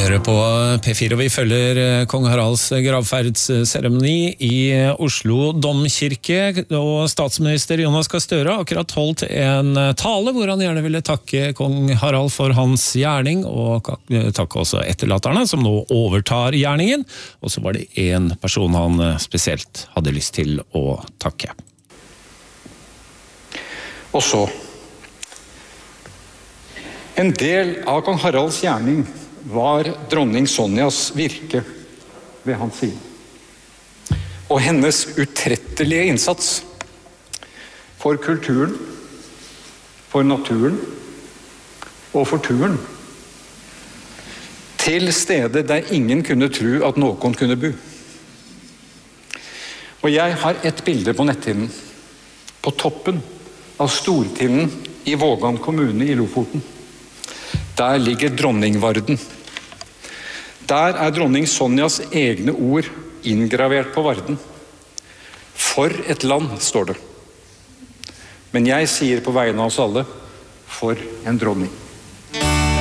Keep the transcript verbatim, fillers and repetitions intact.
hører på P fire, og vi følger kong Haralds gravferdsseremoni i Oslo Domkirke, og statsminister Jonas Gahr Støre har akkurat holdt en tale hvor han gjerne ville takke kong Harald for hans gjerning, og takke også etterlatterne som nå overtar gjerningen, og så var det en person han spesielt hadde lyst til å takke. Og så, en del av kong Haralds gjerning var dronning Sonjas virke ved hans side. Og hennes utrettelige innsats for kulturen, for naturen og for turen. Til steder der ingen kunne tro at noen kunne bo. Og jeg har et bilde på netthinnen, på toppen av Stortinden i Vågan kommune i Lofoten. Der ligger dronningvarden. Der er dronning Sonjas egne ord inngravert på varden. For et land, står det. Men jeg sier på vegne av oss alle, for en dronning.